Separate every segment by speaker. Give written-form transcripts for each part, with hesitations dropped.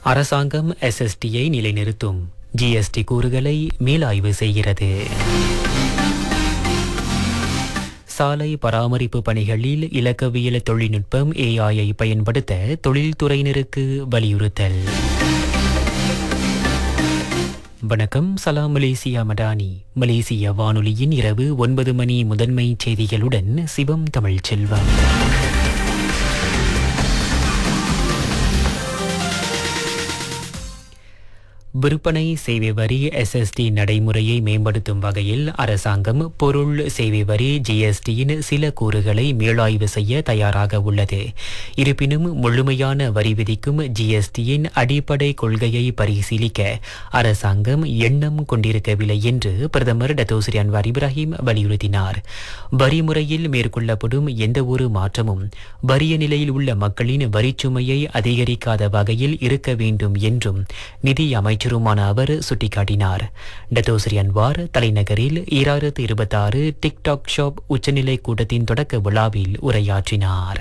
Speaker 1: அரசாங்கம் எஸ்எஸ்டியை நிலைநிறுத்தும். ஜிஎஸ்டி கூறுகளை மீளாய்வு செய்கிறது. சாலை பராமரிப்பு பணிகளில் இலக்கவியல் தொழில்நுட்பம் ஏஐயை பயன்படுத்த தொழில்துறையினருக்கு வலியுறுத்தல். வணக்கம், சலாம் மலேசியா மடானி. மலேசிய வானொலியின் இரவு 9 மணி முதன்மை செய்திகளுடன் சிவம் தமிழ் செல்வம். விற்பனை சேவை வரி எஸ்எஸ்டி நடைமுறையை மேம்படுத்தும் வகையில் அரசாங்கம் பொருள் சேவை வரி ஜிஎஸ்டியின் சில கூறுகளை மீளாய்வு செய்ய தயாராக உள்ளது. இருப்பினும் முழுமையான வரி விதிக்கும் ஜிஎஸ்டியின் அடிப்படை கொள்கையை பரிசீலிக்க அரசாங்கம் எண்ணம் கொண்டிருக்கவில்லை என்று பிரதமர் டத்தோஸ்ரீ அன்வார் இப்ராஹிம் வலியுறுத்தினார். வரி முறையில் மேற்கொள்ளப்படும் எந்தவொரு மாற்றமும் வறிய நிலையில் உள்ள மக்களின் வரிச்சுமையை அதிகரிக்காத வகையில் இருக்க வேண்டும் என்றும் நிதி அமைச்சருமான அவர் சுட்டிக்காட்டினார். டத்தோஸ்ரீ அன்வார் தலைநகரில் 2026 டிக்டாக் ஷாப் உச்சநிலை கூட்டத்தின் தொடக்க விழாவில் உரையாற்றினார்.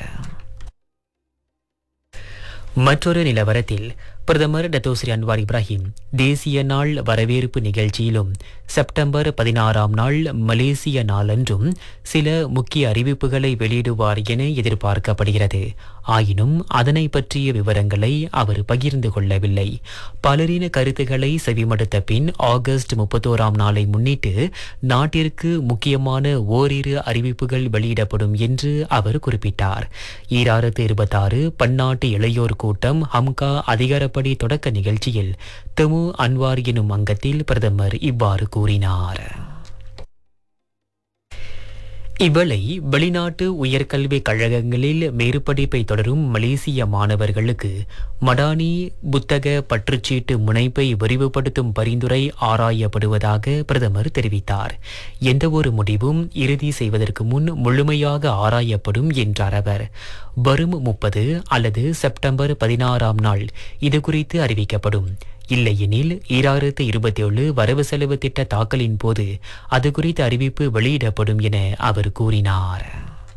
Speaker 1: மற்றொரு நிலவரத்தில் பிரதமர் டத்தோஸ்ரீ அன்வார் இப்ராஹிம் தேசிய நாள் வரவேற்பு நிகழ்ச்சியிலும் செப்டம்பர் 16ஆம் நாள் மலேசிய நாளன்றும் சில முக்கிய அறிவிப்புகளை வெளியிடுவார் என எதிர்பார்க்கப்படுகிறது. ஆயினும் அதனை பற்றிய விவரங்களை அவர் பகிர்ந்து கொள்ளவில்லை. பலரின் கருத்துக்களை செவிமடுத்த பின் ஆகஸ்ட் 31ஆம் நாளை முன்னிட்டு நாட்டிற்கு முக்கியமான ஓரிரு அறிவிப்புகள் வெளியிடப்படும் என்று அவர் குறிப்பிட்டார். 2026 பன்னாட்டு இளையோர் கூட்டம் ஹம்கா அதிகாரப்படி தொடக்க நிகழ்ச்சியில் தமு அன்வார் எனும் அங்கத்தில் பிரதமர் இவ்வாறு கூறினார். இவளை வெளிநாட்டு உயர்கல்வி கழகங்களில் மேற்படிப்பை தொடரும் மலேசிய மாணவர்களுக்கு மடானி புத்தக பற்றுச்சீட்டு முனைப்பை விரிவுபடுத்தும் பரிந்துரை ஆராயப்படுவதாக பிரதமர் தெரிவித்தார். எந்தவொரு முடிவும் இறுதி செய்வதற்கு முன் முழுமையாக ஆராயப்படும் என்றார் அவர். வரும் 30 அல்லது செப்டம்பர் 16ஆம் நாள் இதுகுறித்து அறிவிக்கப்படும். இல்லையெனில் 2027 வரவு செலவு திட்ட தாக்கலின் போது அது குறித்த அறிவிப்பு வெளியிடப்படும் என அவர் கூறினார்.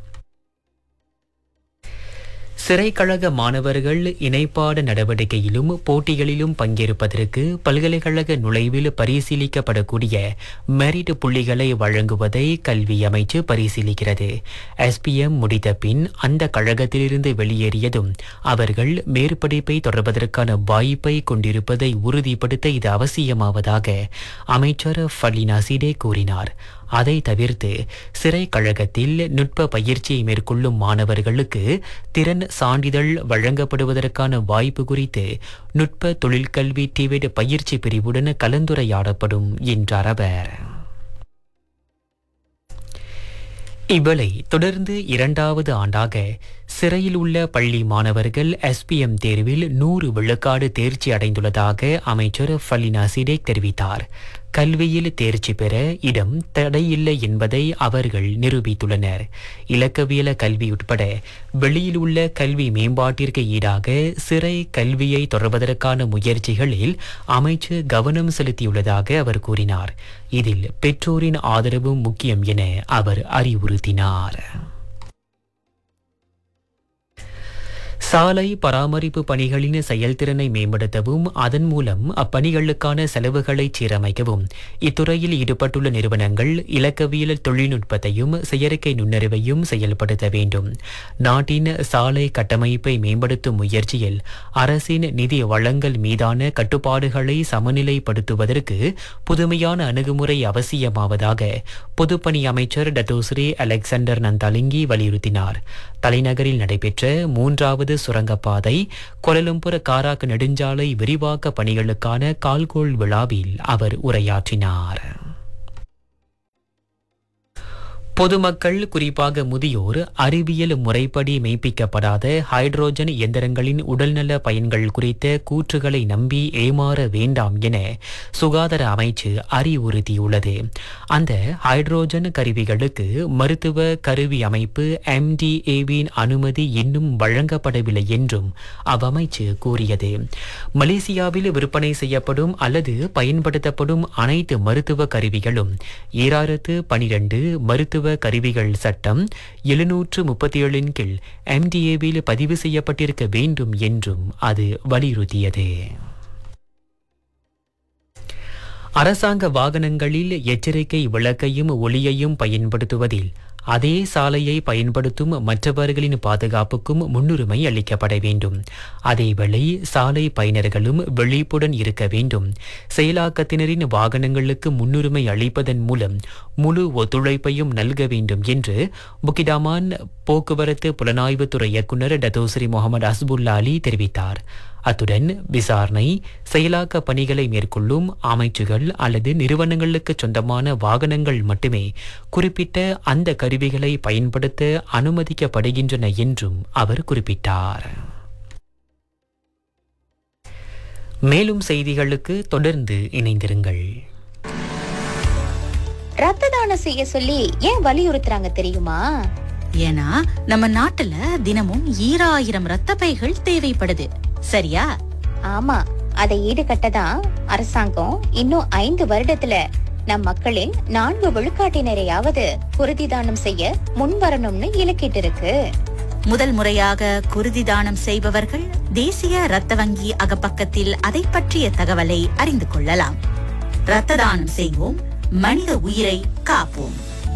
Speaker 1: சிறைக்கழக மாணவர்கள் இணைப்பாட நடவடிக்கையிலும் போட்டிகளிலும் பங்கேற்பதற்கு பல்கலைக்கழக நுழைவில் பரிசீலிக்கப்படக்கூடிய மெரிட் புள்ளிகளை வழங்குவதை கல்வி அமைச்சு பரிசீலிக்கிறது. SPM முடித்த பின் அந்த கழகத்திலிருந்து வெளியேறியதும் அவர்கள் மேற்படிப்பை தொடர்வதற்கான வாய்ப்பை கொண்டிருப்பதை உறுதிப்படுத்த இது அவசியமாவதாக அமைச்சர் ஃபர்லினா சீடே கூறினார். அதை தவிர்த்து சிறை கழகத்தில் நுட்ப பயிற்சியை மேற்கொள்ளும் மாணவர்களுக்கு திறன் சான்றிதழ் வழங்கப்படுவதற்கான வாய்ப்பு குறித்து நுட்ப தொழிற்கல்வி டிவெட் பயிற்சி பிரிவுடன் கலந்துரையாடப்படும் என்றார் அவர். இவளை தொடர்ந்து 2வது ஆண்டாக சிறையில் உள்ள பள்ளி மாணவர்கள் SPM தேர்வில் 100 விழுக்காடு தேர்ச்சி அடைந்துள்ளதாக அமைச்சர் ஃபர்லினா சிடேக் தெரிவித்தார். கல்வியில் தேர்ச்சி பெற இடம் தடையில்லை என்பதை அவர்கள் நிரூபித்துள்ளனர். இலக்கவியல கல்வி உட்பட வெளியில் உள்ள கல்வி மேம்பாட்டிற்கு ஈடாக சிறை கல்வியை தொடர்வதற்கான முயற்சிகளில் அமைச்சு கவனம் செலுத்தியுள்ளதாக அவர் கூறினார். இதில் பெற்றோரின் ஆதரவும் முக்கியம் என அவர் அறிவுறுத்தினார். சாலை பராமரிப்பு பணிகளின் செயல்திறனை மேம்படுத்தவும் அதன் மூலம் அப்பணிகளுக்கான செலவுகளை சீரமைக்கவும் இத்துறையில் ஈடுபட்டுள்ள நிறுவனங்கள் இலக்கவியல் தொழில்நுட்பத்தையும் செயற்கை நுண்ணறிவையும் செயல்படுத்த வேண்டும். நாட்டின் சாலை கட்டமைப்பை மேம்படுத்தும் முயற்சியில் அரசின் நிதி வழங்கல் மீதான கட்டுப்பாடுகளை சமநிலைப்படுத்துவதற்கு புதுமையான அணுகுமுறை அவசியமாவதாக பொதுப்பணி அமைச்சர் டத்தோஸ்ரீ அலெக்சாண்டர் நந்தாலிங்கி வலியுறுத்தினார். தலைநகரில் நடைபெற்ற 3வது சுரங்கப்பாதை கோலலம்பூர் காராக் நெடுஞ்சாலை விரிவாக்க பணிகளுக்கான கால்கோள் விழாவில் அவர் உரையாற்றினார். பொதுமக்கள் குறிப்பாக முதியோர் அறிவியல் முறைப்படி மெய்ப்பிக்கப்படாத ஹைட்ரோஜன் இயந்திரங்களின் உடல்நல பயன்கள் குறித்த கூற்றுகளை நம்பி ஏமாற வேண்டாம் என சுகாதார அமைச்சு அறிவுறுத்தியுள்ளது. அந்த ஹைட்ரோஜன் கருவிகளுக்கு மருத்துவ கருவி அமைப்பு MDAவின் அனுமதி இன்னும் வழங்கப்படவில்லை என்றும் அவ்வமைச்சு கூறியது. மலேசியாவில் விற்பனை செய்யப்படும் அல்லது பயன்படுத்தப்படும் அனைத்து மருத்துவ கருவிகளும் 2012 மருத்துவ ராணுவ கருவிகள் சட்டம் 737 கீழ் MDAவில் பதிவு செய்யப்பட்டிருக்க வேண்டும் என்றும் அது வலியுறுத்தியது. அரசாங்க வாகனங்களில் எச்சரிக்கை விளக்கையும் ஒளியையும் பயன்படுத்துவதில் அதே சாலையை பயன்படுத்தும் மற்றவர்களின் பாதுகாப்புக்கும் முன்னுரிமை அளிக்கப்பட வேண்டும். அதேவேளை சாலை பயனர்களும் விழிப்புடன் இருக்க வேண்டும். செயலாக்கத்தினரின் வாகனங்களுக்கு முன்னுரிமை அளிப்பதன் மூலம் முழு ஒத்துழைப்பையும் நல்க வேண்டும் என்று புக்கிடாமான் போக்குவரத்து புலனாய்வுத்துறை இயக்குநர் டத்தோஸ்ரீ முகமது அஸ்புல்லா அலி தெரிவித்தார். அத்துடன் விசாரணை செயலாக்க பணிகளை மேற்கொள்ளும் அமைச்சுகள் அல்லது நிறுவனங்களுக்கு சொந்தமான வாகனங்கள் மட்டுமே குறிப்பிட்ட அந்த கருவிகளை பயன்படுத்த அனுமதிக்கப்படுகின்றன என்றும் அவர் குறிப்பிட்டார். மேலும் செய்திகளுக்கு தொடர்ந்து இணைந்திருங்கள்.
Speaker 2: ரத்த தானம் செய்ய சொல்லி ஏன் வலியுறுத்துறாங்க தெரியுமா?
Speaker 3: ஏன்னா நம்ம நாட்டுல தினமும் 1000 ரத்த பைகள் தேவைப்படுது. சரியா?
Speaker 2: ஆமா, அதை ஈடுகட்டதான் அரசாங்கம் இன்னும் 5 வருடத்துல நம் மக்களின் 4 விழுக்காட்டினரையாவது குருதி தானம் செய்ய முன்வரணும்னு இலக்கிட்டு இருக்கு.
Speaker 3: முதல் முறையாக குருதி தானம் செய்பவர்கள் தேசிய ரத்த வங்கி அகப்பக்கத்தில் அதை பற்றிய தகவலை அறிந்து கொள்ளலாம். ரத்த தானம் செய்வோம், மனித உயிரை காப்போம்.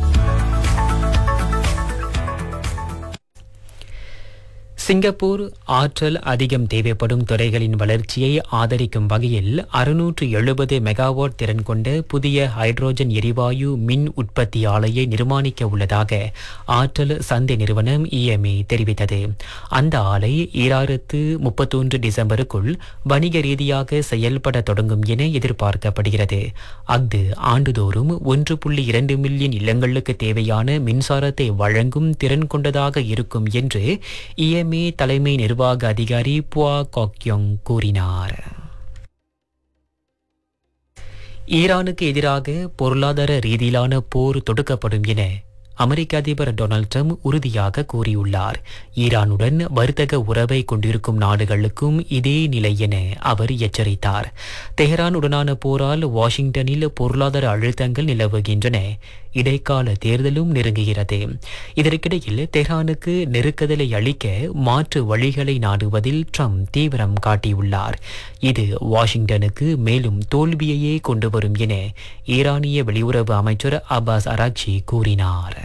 Speaker 1: சிங்கப்பூர் ஆற்றல் அதிகம் தேவைப்படும் துறைகளின் வளர்ச்சியை ஆதரிக்கும் வகையில் 670 மெகாவாட் திறன் கொண்ட புதிய ஹைட்ரோஜன் எரிவாயு மின் உற்பத்தி ஆலையை நிர்மாணிக்க உள்ளதாக ஆற்றல் சந்தை நிறுவனம் EMA தெரிவித்தது. அந்த ஆலை 2031 டிசம்பருக்குள் வணிக ரீதியாக செயல்பட தொடங்கும் என எதிர்பார்க்கப்படுகிறது. அஃது ஆண்டுதோறும் 1.2 மில்லியன் இல்லங்களுக்கு தேவையான மின்சாரத்தை வழங்கும் திறன் கொண்டதாக இருக்கும் என்று EMA தலைமை நிர்வாக அதிகாரி புவா காக்யோங் கூறினார். ஈரானுக்கு எதிராக பொருளாதார ரீதியிலான போர் தொடுக்கப்படும் என அமெரிக்க அதிபர் டொனால்ட் ட்ரம்ப் உறுதியாக கூறியுள்ளார். ஈரானுடன் வர்த்தக உறவை கொண்டிருக்கும் நாடுகளுக்கும் இதே நிலை என அவர் எச்சரித்தார். தெஹ்ரானுடனான போரால் வாஷிங்டனில் பொருளாதார அழுத்தங்கள் நிலவுகின்றன. இடைக்கால தேர்தலும் நெருங்குகிறது. இதற்கிடையில் தெஹ்ரானுக்கு நெருக்குதலை அளிக்க மாற்று வழிகளை நாடுவதில் ட்ரம்ப் தீவிரம் காட்டியுள்ளார். இது வாஷிங்டனுக்கு மேலும் தோல்வியையே கொண்டு வரும் என ஈரானிய வெளியுறவு அமைச்சர் அப்பாஸ் அராக்சி கூறினார்.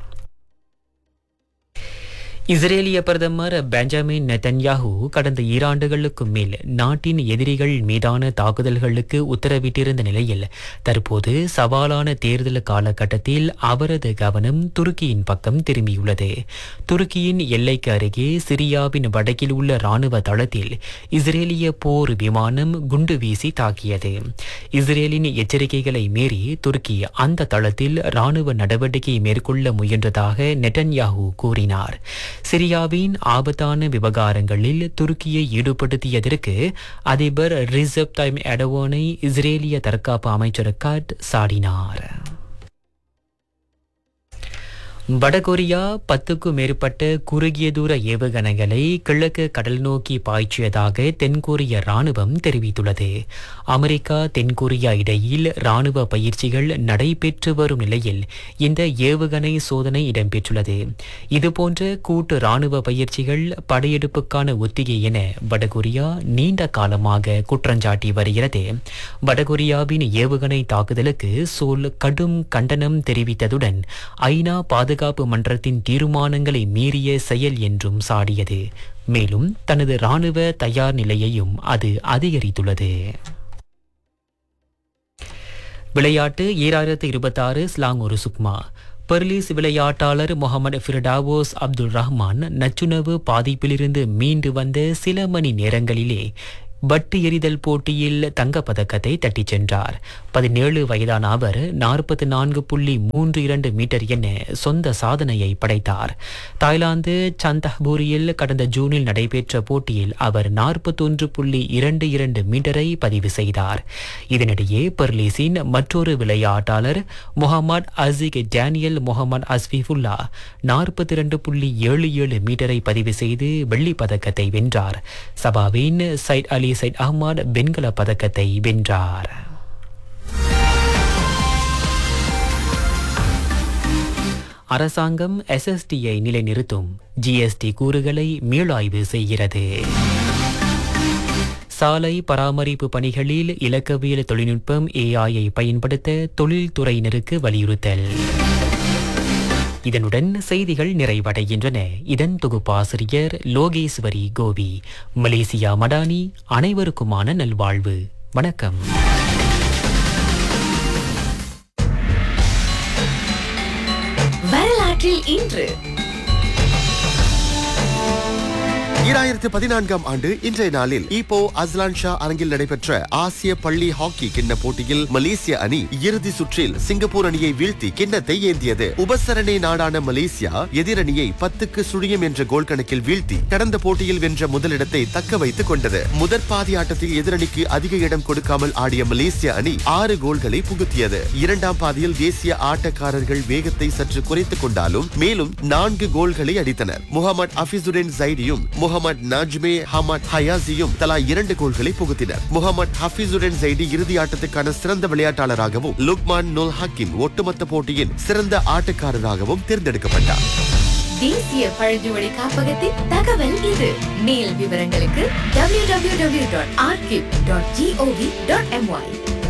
Speaker 1: இஸ்ரேலிய பிரதமர் பெஞ்சமின் நெதன்யாஹூ கடந்த 2 ஆண்டுகளுக்கு மேல் நாட்டின் எதிரிகள் மீதான தாக்குதல்களுக்கு உத்தரவிட்டிருந்த நிலையில் தற்போது சவாலான தேர்தல் காலகட்டத்தில் அவரது கவனம் துருக்கியின் பக்கம் திரும்பியுள்ளது. துருக்கியின் எல்லைக்கு அருகே சிரியாவின் வடக்கில் உள்ள இராணுவ தளத்தில் இஸ்ரேலிய போர் விமானம் குண்டு வீசி தாக்கியது. இஸ்ரேலின் எச்சரிக்கைகளை மீறி துருக்கி அந்த தளத்தில் இராணுவ நடவடிக்கை மேற்கொள்ள முயன்றதாக நெதன்யாஹூ கூறினார். சிரியாவின் ஆபத்தான விவகாரங்களில் துருக்கியை ஈடுபடுத்தியதற்கு அதிபர் ரிசப் தாயிப் எர்டோகனை இஸ்ரேலிய தற்காப்பு அமைச்சர் காட் சாடினார். வடகொரியா 10க்கும் மேற்பட்ட குறுகிய தூர ஏவுகணைகளை கிழக்கு கடல் நோக்கி பாய்ச்சியதாக தென்கொரிய ராணுவம் தெரிவித்துள்ளது. அமெரிக்கா தென்கொரியா இடையில் ராணுவ பயிற்சிகள் நடைபெற்று வரும் நிலையில் இந்த ஏவுகணை சோதனை இடம்பெற்றுள்ளது. இதுபோன்ற கூட்டு ராணுவ பயிற்சிகள் படையெடுப்புக்கான ஒத்திகை என வடகொரியா நீண்ட காலமாக குற்றஞ்சாட்டி வருகிறது. வடகொரியாவின் ஏவுகணை தாக்குதலுக்கு சோல் கடும் கண்டனம் தெரிவித்ததுடன் ஐநா பாதுகாப்பு மன்றத்தின் தீர்மானங்களை மீறிய செயல் என்றும் சாடியது. மேலும் தனது ராணுவ தயார் நிலையையும் அது அதிகரித்துள்ளது. விளையாட்டு 2026 ஸ்லாங்கூர் சுக்மா பெர்லிஸ் விளையாட்டாளர் முகமது ஃபிர்டாவோஸ் அப்துல் ரஹ்மான் நச்சுணவு பாதிப்பிலிருந்து மீண்டு வந்த சில மணி நேரங்களிலே பட்டு எறிதல் போட்டியில் தங்கப்பதக்கத்தை தட்டிச் சென்றார். 17 வயதான அவர் 44.32 மீட்டர் என சொந்த சாதனையை படைத்தார். தாய்லாந்து சந்தஹ்பூரியில் கடந்த ஜூனில் நடைபெற்ற போட்டியில் அவர் 41.22 மீட்டரை பதிவு செய்தார். இதனிடையே பெர்லிஸின் மற்றொரு விளையாட்டாளர் முகமது அசிக் டேனியல் முகமது அஸ்ஃபிஃபுல்லா 42.77 மீட்டரை பதிவு செய்து வெள்ளிப் பதக்கத்தை வென்றார். சபாவின் சைட் அலி சைட் அஹ்மத் வெண்கல பதக்கத்தை வென்றார். அரசாங்கம் எஸ்எஸ்டியை நிலைநிறுத்தும், ஜிஎஸ்டி கூறுகளை மீளாய்வு செய்கிறது. சாலை பராமரிப்பு பணிகளில் இலக்கவியல் தொழில்நுட்பம் ஏஐயை பயன்படுத்த தொழில்துறையினருக்கு வலியுறுத்தல். இதனுடன் செய்திகள் நிறைவடைகின்றன. இதன் தொகுப்பாசிரியர் லோகேஸ்வரி கோவி. மலேசியா மடானி. அனைவருக்குமான நல்வாழ்வு. வணக்கம்.
Speaker 4: வரலாற்றில் இன்று
Speaker 5: 2014 ஆண்டு இன்றைய நாளில் ஈப்போ அஸ்லான் ஷா அரங்கில் நடைபெற்ற ஆசிய பள்ளி ஹாக்கி கிண்ண போட்டியில் மலேசிய அணி இறுதி சுற்றில் சிங்கப்பூர் அணியை வீழ்த்தி கிண்ணத்தை ஏந்தியது. உபசரணை நாடான மலேசியா எதிரணியை 10-0 என்ற கோல் கணக்கில் வீழ்த்தி கடந்த போட்டியில் வென்ற முதலிடத்தை தக்க வைத்துக் கொண்டது. முதற் பாதி ஆட்டத்தில் எதிரணிக்கு அதிக இடம் கொடுக்காமல் ஆடிய மலேசிய அணி 6 கோல்களை புகுத்தியது. இரண்டாம் பாதியில் தேசிய ஆட்டக்காரர்கள் வேகத்தை சற்று குறைத்துக் கொண்டாலும் மேலும் 4 கோல்களை அடித்தனர். முகமது ஹஃபிசுடன் ஜைடியும் முகமது நஜ்மே ஹமத் ஹயாசியும் தலா 2 கோல்களை புகுத்தினர். முகமது ஹஃபிசுடன் ஜைடி இறுதி ஆட்டத்துக்கான சிறந்த விளையாட்டாளராகவும் லுக்மான் நுல் ஹக்கிம் ஒட்டுமொத்த போட்டியின் சிறந்த ஆட்டக்காரராகவும் தேர்ந்தெடுக்கப்பட்டார்.
Speaker 4: தேசிய பழங்குடி காப்பகத்தின் தகவல் இது. மேல் விவரங்களுக்கு www.archive.gov.my